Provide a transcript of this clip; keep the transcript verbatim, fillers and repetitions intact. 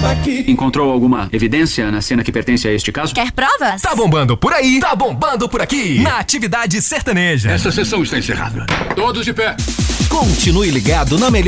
aqui. Encontrou alguma evidência na cena que pertence a este caso? Quer provas? Tá bombando por aí, tá bombando por aqui. Na Atividade Sertaneja. Essa sessão está encerrada. Todos de pé. Continue ligado na melhor